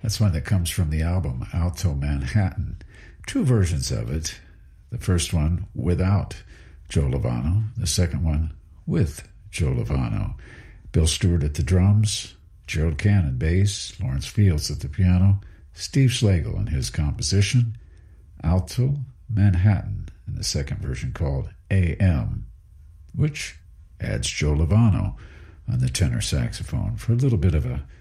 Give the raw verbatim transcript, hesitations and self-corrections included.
That's one that comes from the album Alto Manhattan. Two versions of it. The first one without Joe Lovano. The second one with Joe Lovano. Bill Stewart at the drums, Gerald Cannon bass, Lawrence Fields at the piano, Steve Slagle in his composition, Alto Manhattan in the second version called A M, which adds Joe Lovano on the tenor saxophone for a little bit of a